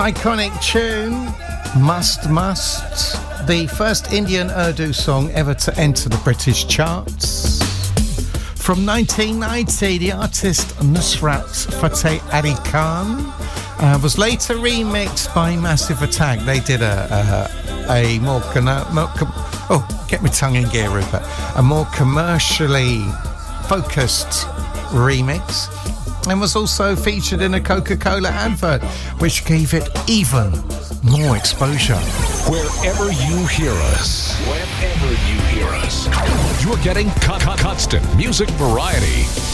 Iconic tune, Must, the first Indian Urdu song ever to enter the British charts. From 1990, the artist Nusrat Fateh Ali Khan was later remixed by Massive Attack. They did a more get my tongue in gear, Rupert. A more commercially focused remix, and was also featured in a Coca-Cola advert, which gave it even more exposure. Wherever you hear us, you're getting constant music variety.